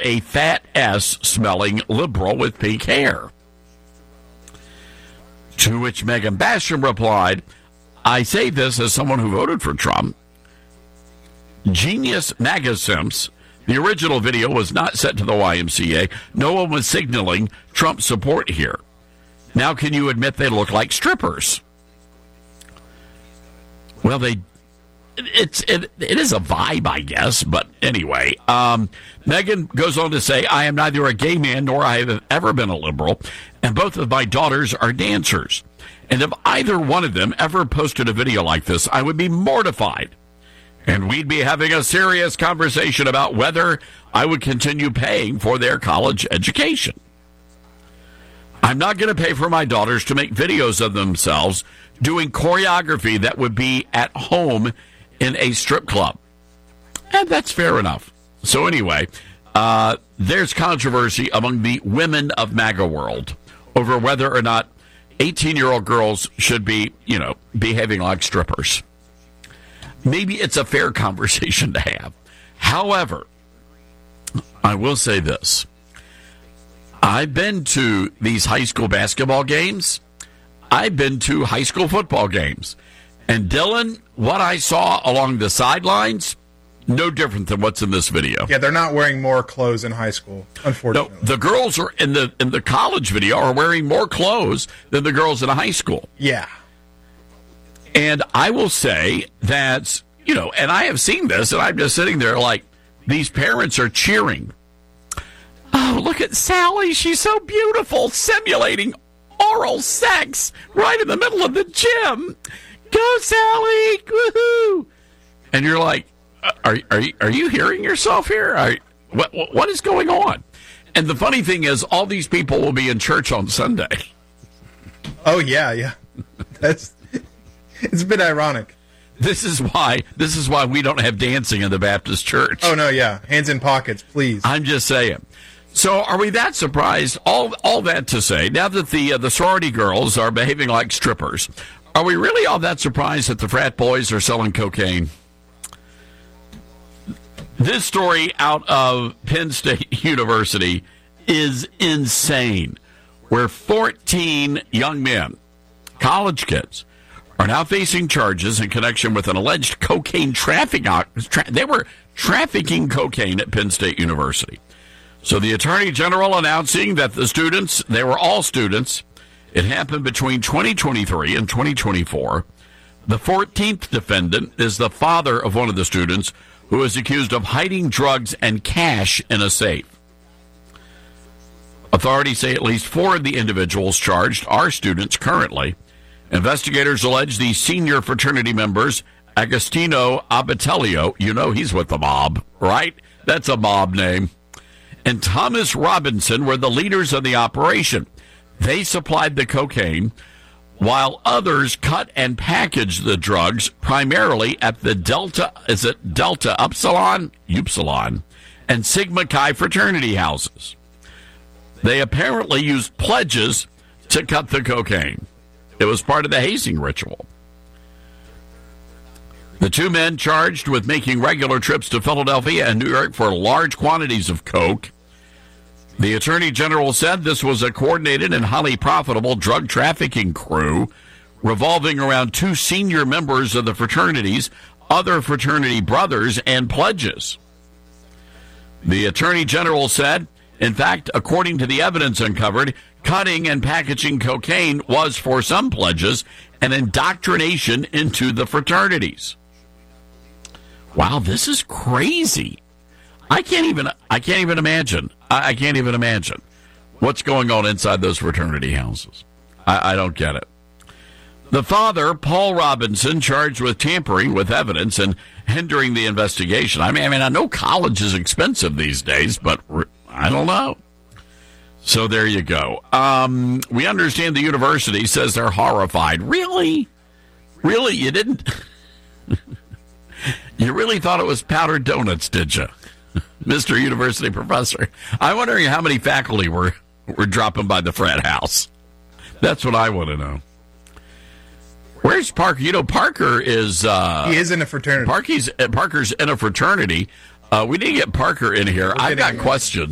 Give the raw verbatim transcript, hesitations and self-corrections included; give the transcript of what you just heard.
a fat S-smelling liberal with pink hair. To which Megan Basham replied, I say this as someone who voted for Trump. Genius MAGA simps. The original video was not set to the Y M C A. No one was signaling Trump support here. Now can you admit they look like strippers? Well, they... It's it, it is a vibe, I guess, but anyway. Um, Megan goes on to say, I am neither a gay man nor I have ever been a liberal, and both of my daughters are dancers. And if either one of them ever posted a video like this, I would be mortified. And we'd be having a serious conversation about whether I would continue paying for their college education. I'm not going to pay for my daughters to make videos of themselves doing choreography that would be at home in a strip club. And that's fair enough. So anyway, uh, there's controversy among the women of MAGA world over whether or not eighteen-year-old girls should be, you know, behaving like strippers. Maybe it's a fair conversation to have. However, I will say this. I've been to these high school basketball games. I've been to high school football games. And Dylan, what I saw along the sidelines, no different than what's in this video. Yeah, they're not wearing more clothes in high school, unfortunately. No, the girls are in the in the college video are wearing more clothes than the girls in a high school. Yeah. And I will say that, you know, and I have seen this, and I'm just sitting there like, these parents are cheering. Oh, look at Sally. She's so beautiful, simulating oral sex right in the middle of the gym. Go, Sally! Woohoo! And you're like, are are you, are you hearing yourself here? Are, what what is going on? And the funny thing is, all these people will be in church on Sunday. Oh yeah, yeah. That's it's a bit ironic. This is why this is why we don't have dancing in the Baptist church. Oh no, yeah, hands in pockets, please. I'm just saying. So, are we that surprised? All all that to say, now that the uh, the sorority girls are behaving like strippers. Are we really all that surprised that the frat boys are selling cocaine? This story out of Penn State University is insane, where fourteen young men, college kids, are now facing charges in connection with an alleged cocaine trafficking. Tra- they were trafficking cocaine at Penn State University. So the Attorney General announcing that the students, they were all students, it happened between twenty twenty-three and twenty twenty-four. The fourteenth defendant is the father of one of the students who is accused of hiding drugs and cash in a safe. Authorities say at least four of the individuals charged are students currently. Investigators allege the senior fraternity members, Agostino Abatelio, you know he's with the mob, right? That's a mob name. And Thomas Robinson were the leaders of the operation. They supplied the cocaine, while others cut and packaged the drugs primarily at the Delta, is it Delta Upsilon? Upsilon, and Sigma Chi fraternity houses. They apparently used pledges to cut the cocaine. It was part of the hazing ritual. The two men charged with making regular trips to Philadelphia and New York for large quantities of coke. The Attorney General said this was a coordinated and highly profitable drug trafficking crew revolving around two senior members of the fraternities, other fraternity brothers, and pledges. The Attorney General said, in fact, according to the evidence uncovered, cutting and packaging cocaine was, for some pledges, an indoctrination into the fraternities. Wow, this is crazy. I can't even I can't even imagine. I, I can't even imagine what's going on inside those fraternity houses. I, I don't get it. The father, Paul Robinson, charged with tampering with evidence and hindering the investigation. I mean, I mean, I know college is expensive these days, but I don't know. So there you go. Um, we understand the university says they're horrified. Really? Really? You didn't? You really thought it was powdered donuts, did you? Mister University Professor. I'm wondering how many faculty were, were dropping by the frat house. That's what I want to know. Where's Parker? You know, Parker is... Uh, he is in a fraternity. Parker's, Parker's in a fraternity. Uh, we need to get Parker in here. We're I've got questions.